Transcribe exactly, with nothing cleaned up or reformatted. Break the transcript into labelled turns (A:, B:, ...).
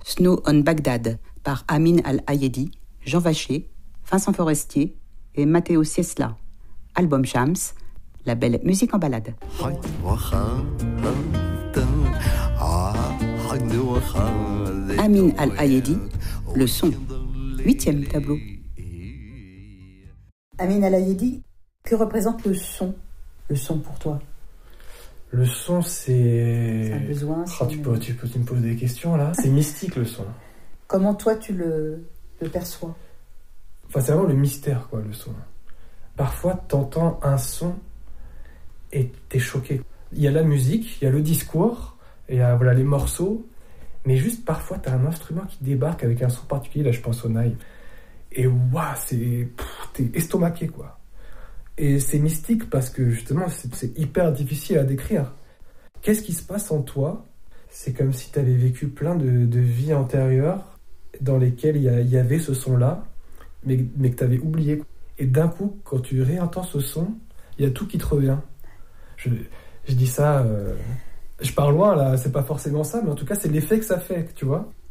A: Snow on Bagdad par Amin Al-Ayedi, Jean Vacher, Vincent Forestier et Matteo Siesla. Album Shams, label Musique en balade. Amin Al-Ayedi, le son, huitième tableau.
B: Amin Al-Ayedi, que représente le son, le son pour toi?
C: Le son, c'est...
B: C'est un besoin.
C: Oh, tu, peux, tu peux tu me poses des questions là. C'est mystique le son.
B: Comment toi tu le, le perçois?
C: Enfin, c'est vraiment le mystère, quoi, le son. Parfois, t'entends un son et t'es choqué. Il y a la musique, il y a le discours, il y a voilà, les morceaux, mais juste parfois, t'as un instrument qui débarque avec un son particulier. Là, je pense au naïf. Et waouh, c'est... Pff, t'es estomaqué, quoi. Et c'est mystique parce que justement, c'est, c'est hyper difficile à décrire. Qu'est-ce qui se passe en toi? C'est comme si tu avais vécu plein de, de vies antérieures dans lesquelles il y, a, il y avait ce son-là, mais, mais que tu avais oublié. Et d'un coup, quand tu réentends ce son, il y a tout qui te revient. Je, je dis ça, euh, je pars loin là, c'est pas forcément ça, mais en tout cas, c'est l'effet que ça fait, tu vois.